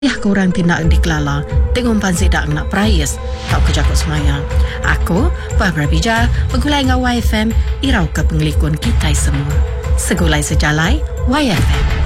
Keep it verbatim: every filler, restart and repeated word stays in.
Ya korang tindak dikelala, tengok pan sedak nak prayas, tak kerja kok semayang. Aku, Barbara Bija, begulai dengan Y F M, irau ke pengelikun kita semua. Segulai sejalai, Y F M.